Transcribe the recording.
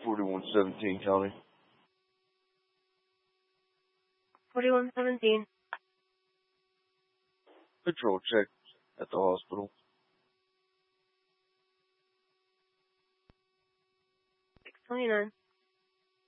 4117 County. 4117. Patrol check at the hospital. 629.